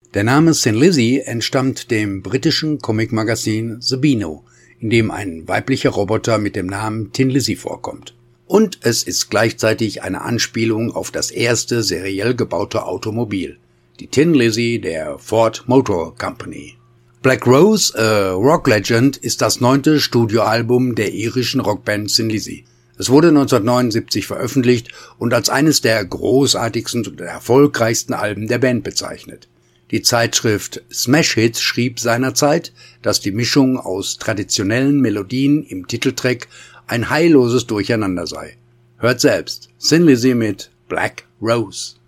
Der Name Thin Lizzy entstammt dem britischen Comicmagazin The Beano, in dem ein weiblicher Roboter mit dem Namen Thin Lizzy vorkommt. Und es ist gleichzeitig eine Anspielung auf das erste seriell gebaute Automobil, die Thin Lizzy der Ford Motor Company. Black Rose, a Rock Legend, ist das 9. Studioalbum der irischen Rockband Thin Lizzy. Es wurde 1979 veröffentlicht und als eines der großartigsten und erfolgreichsten Alben der Band bezeichnet. Die Zeitschrift Smash Hits schrieb seinerzeit, dass die Mischung aus traditionellen Melodien im Titeltrack ein heilloses Durcheinander sei. Hört selbst, Thin Lizzy mit Black Rose.